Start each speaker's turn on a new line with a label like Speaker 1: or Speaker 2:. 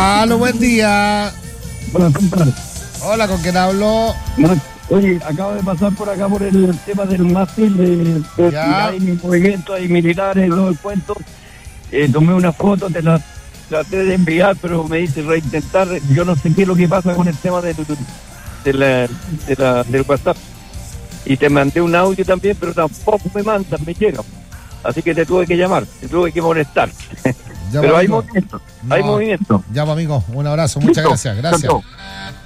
Speaker 1: Aló, buen día.
Speaker 2: Hola, compadre.
Speaker 1: Hola, ¿con quién hablo?
Speaker 2: Oye, acabo de pasar por acá por el tema del mástil de
Speaker 1: Ya.
Speaker 2: hay movimientos, hay militares, todo el cuento. Tomé una foto, te la traté de enviar, pero me dice reintentar. Yo no sé qué es lo que pasa con el tema del WhatsApp. Y te mandé un audio también, pero tampoco me mandan, me llegan. Así que te tuve que llamar, te tuve que molestar.
Speaker 1: Ya,
Speaker 2: Pero hay
Speaker 1: amigo.
Speaker 2: movimiento,
Speaker 1: No.
Speaker 2: hay movimiento.
Speaker 1: Ya, amigo, un abrazo, muchas
Speaker 2: Listo.
Speaker 1: gracias. Gracias.
Speaker 2: Chao, chao.